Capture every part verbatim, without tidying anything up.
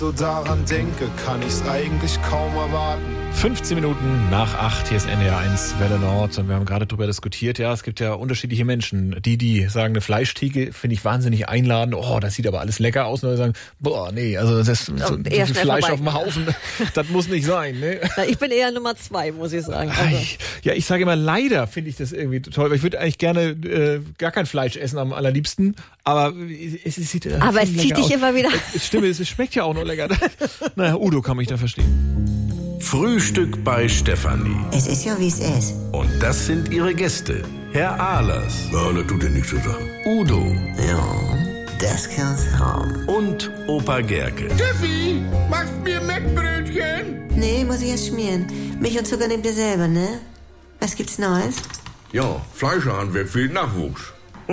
So daran denke, kann ich's eigentlich kaum erwarten. fünfzehn Minuten nach acht, hier ist N D R eins Welle Nord und wir haben gerade darüber diskutiert, ja, es gibt ja unterschiedliche Menschen. Die, die sagen, eine Fleischtheke finde ich wahnsinnig einladend, oh, das sieht aber alles lecker aus, und die sagen, boah, nee, also das ist so, so viel Fleisch vorbei. auf dem Haufen, das muss nicht sein, ne? Na, ich bin eher Nummer zwei, muss ich sagen. Also. Ja, ich sage immer, leider finde ich das irgendwie toll, weil ich würde eigentlich gerne äh, gar kein Fleisch essen am allerliebsten, aber es, es sieht Aber es zieht dich aus. immer wieder. Es stimmt, es schmeckt ja auch noch lecker. Naja, Udo kann mich da verstehen. Frühstück bei Stefanie. Es ist ja, wie es ist. Und das sind ihre Gäste. Herr Ahlers. Ja, das tut dir nichts zu sagen. Udo. Ja, das kann's haben. Und Opa Gerke. Steffi, machst mir Mettbrötchen? Nee, muss ich erst schmieren. Milch und Zucker nehmt ihr selber, ne? Was gibt's Neues? Ja, Fleischerhandwerk fehlt Nachwuchs.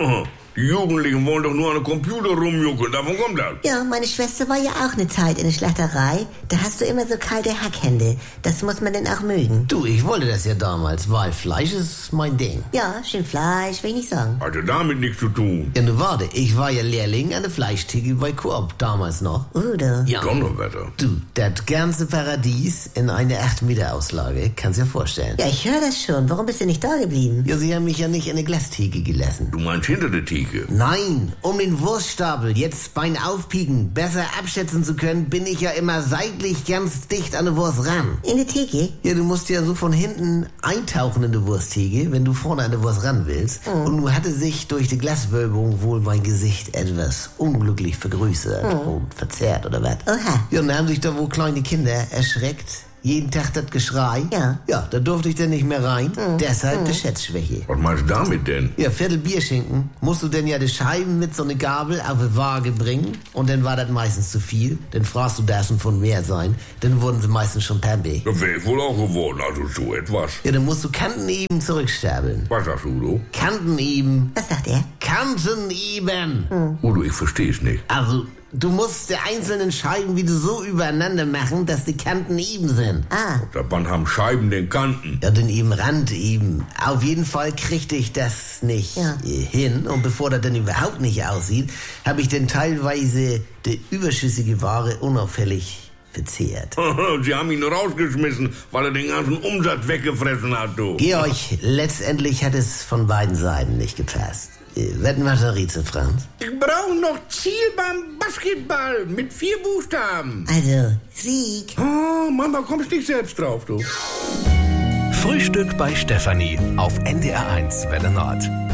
Die Jugendlichen wollen doch nur an den Computer rumjuckeln, davon kommt das. Ja, meine Schwester war ja auch eine Zeit in der Schlachterei. Da hast du immer so kalte Hackhände. Das muss man denn auch mögen. Du, ich wollte das ja damals, weil Fleisch ist mein Ding. Ja, schön Fleisch, will ich nicht sagen. Hatte damit nichts zu tun. Ja, nun warte, ich war ja Lehrling an der Fleischtheke bei Coop damals noch. Udo. Ja. Donnerwetter. Du, das ganze Paradies in einer acht Meter Auslage, kannst dir vorstellen. Ja, ich höre das schon. Warum bist du nicht da geblieben? Ja, sie haben mich ja nicht in eine Glastheke gelassen. Du meinst hinter der Theke? Nein, um den Wurststapel jetzt beim Aufpieken besser abschätzen zu können, bin ich ja immer seitlich ganz dicht an der Wurst ran. In der Theke? Ja, du musst ja so von hinten eintauchen in die Wursttheke, wenn du vorne an der Wurst ran willst. Mhm. Und nun hatte sich durch die Glaswölbung wohl mein Gesicht etwas unglücklich vergrößert Mhm. und verzerrt oder was. Oha. Ja, und da haben sich da wohl kleine Kinder erschreckt. Jeden Tag das Geschrei. Ja. Ja, da durfte ich dann nicht mehr rein. Mhm. Deshalb Mhm. die Schätzschwäche. Was meinst du damit denn? Ja, Viertel Bierschinken musst du denn ja die Scheiben mit so einer Gabel auf die Waage bringen. Und dann war das meistens zu viel. Dann fragst du, darfst schon von mehr sein. Dann wurden sie meistens schon pampe. Das wäre ich wohl auch geworden, also so etwas. Ja, dann musst du Kanten eben zurückstapeln. Was sagst du, Udo? Kanten eben. Was sagt er? Kanten eben. Mhm. Udo, ich versteh's nicht. Also, du musst die einzelnen Scheiben wieder so übereinander machen, dass die Kanten eben sind. Ah. Seit wann haben Scheiben den Kanten? Ja, den eben Rand eben. Auf jeden Fall kriegte ich das nicht Ja. äh, hin. Und bevor das dann überhaupt nicht aussieht, habe ich dann teilweise die überschüssige Ware unauffällig verzehrt. Sie haben ihn rausgeschmissen, weil er den ganzen Umsatz weggefressen hat, du. Georg, letztendlich hat es von beiden Seiten nicht gepasst. Äh, Wetten, was er Rätsel, Franz? Ich brauche noch Ziel beim Basketball mit vier Buchstaben. Also, Sieg. Oh, Mama, kommst nicht selbst drauf, du. Frühstück bei Stefanie auf N D R eins Welle Nord.